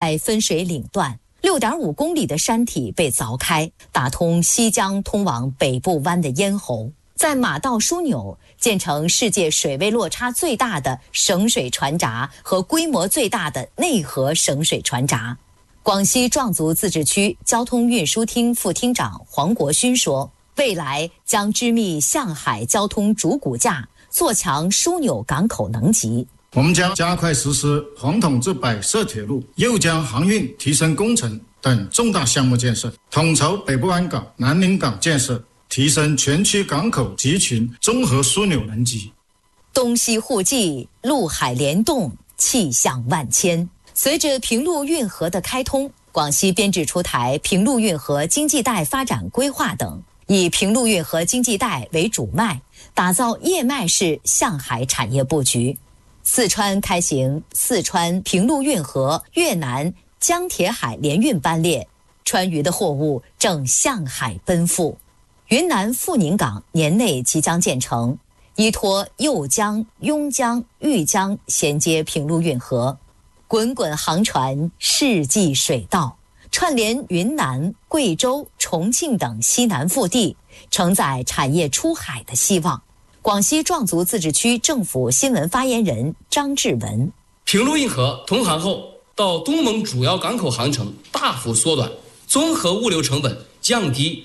开分水岭段，6.5公里的山体被凿开，打通西江通往北部湾的咽喉。在马道枢纽建成世界水位落差最大的省水船闸和规模最大的内河省水船闸。广西壮族自治区交通运输厅副厅长黄国勋说，未来将织密向海交通主骨架，做强枢纽港口能级。 我们将加快实施黄统至百设铁路、右江航运提升工程等重大项目建设，统筹北部湾港、南宁港建设，提升全区港口集群综合枢纽能级。 东西互济，陆海联动，气象万千。随着平陆运河的开通，广西编制出台平陆运河经济带发展规划等，以平陆运河经济带为主脉，打造叶脉式向海产业布局。四川开行四川平陆运河越南江铁海联运班列，川渝的货物正向海奔赴。云南富宁港年内即将建成，依托右江、邕江、豫江衔接平陆运河，滚滚航船，世纪水道，串联云南、贵州、重庆等西南腹地，承载产业出海的希望。广西壮族自治区政府新闻发言人张志文： 平陆运河通航后，到东盟主要港口航程大幅缩短，综合物流成本降低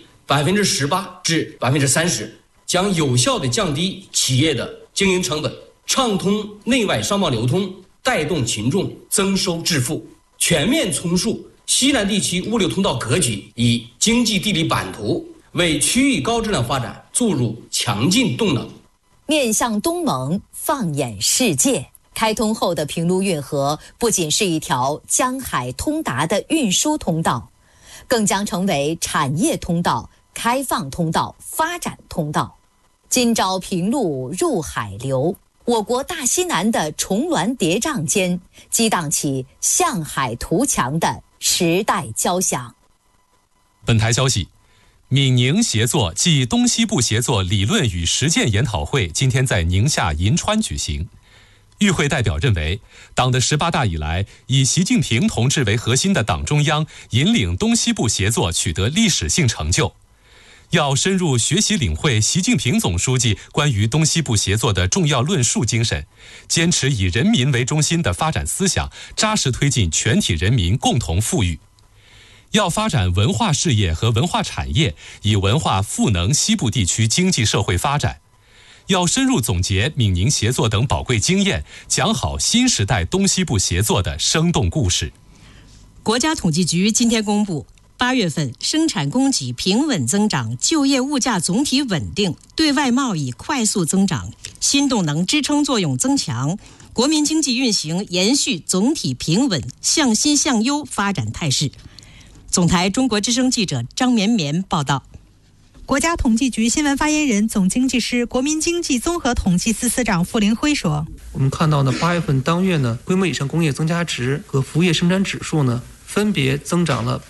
18%至30%，将有效地降低企业的经营成本，畅通内外商贸流通，带动群众增收致富，全面重塑西南地区物流通道格局与经济地理版图，为区域高质量发展注入强劲动能。 面向东盟，放眼世界，开通后的平陆运河不仅是一条江海通达的运输通道，更将成为产业通道、开放通道、发展通道。今朝平陆入海流，我国大西南的重峦叠嶂间，激荡起向海图强的时代交响。 本台消息，闽宁协作暨东西部协作理论与实践研讨会今天在宁夏银川举行。与会代表认为，党的18大以来，以习近平同志为核心的党中央引领东西部协作取得历史性成就，要深入学习领会习近平总书记关于东西部协作的重要论述精神，坚持以人民为中心的发展思想，扎实推进全体人民共同富裕。要发展文化事业和文化产业，以文化赋能西部地区经济社会发展。要深入总结闽宁协作等宝贵经验，讲好新时代东西部协作的生动故事。 国家统计局今天公布，8月份生产供给平稳增长，就业物价总体稳定，对外贸易快速增长，新动能支撑作用增强，国民经济运行延续总体平稳、向新向优发展态势。总台中国之声记者张绵绵报道。 国家统计局新闻发言人、总经济师、国民经济综合统计司司长傅林辉说：“ 我们看到呢，8月份当月呢，规模以上工业增加值和服务业生产指数呢，分别增长了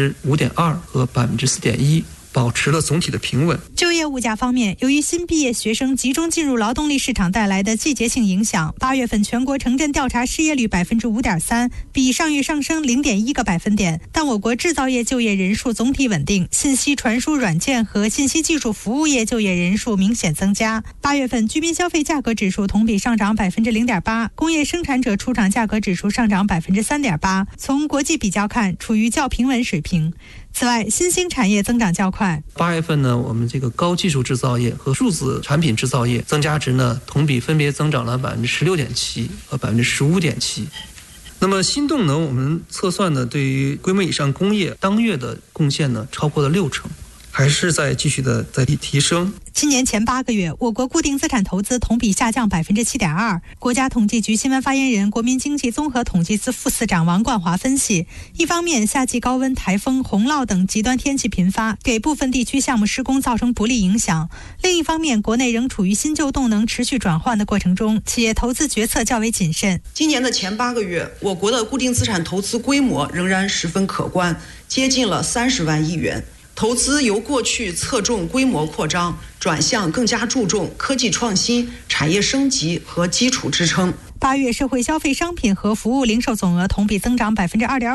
5.2%和4.1%。”保持了总体的平稳。 就业物价方面，由于新毕业学生集中进入劳动力市场带来的季节性影响，8月份全国城镇调查失业率5.3%，比上月上升0.1个百分点。但我国制造业就业人数总体稳定，信息传输软件和信息技术服务业就业人数明显增加。8月份居民消费价格指数同比上涨0.8%，工业生产者出厂价格指数上涨3.8%。从国际比较看，处于较平稳水平。此外，新兴产业增长较快。 8月份呢，我们这个高技术制造业和数字产品制造业增加值呢，同比分别增长了16.7%和15.7%。那么新动能我们测算呢，对于规模以上工业当月的贡献呢，超过了60%。还是在继续的在提升。 今年前8个月，我国固定资产投资同比下降7.2%。国家统计局新闻发言人、国民经济综合统计司副司长王冠华分析，一方面，夏季高温、台风、洪涝等极端天气频发，给部分地区项目施工造成不利影响；另一方面，国内仍处于新旧动能持续转换的过程中，企业投资决策较为谨慎。 今年的前8个月，我国的固定资产投资规模仍然十分可观，接近了30万亿元。投资由过去侧重规模扩张，转向更加注重科技创新、产业升级和基础支撑。 8月社会消费商品和服务零售总额同比增长2.5%。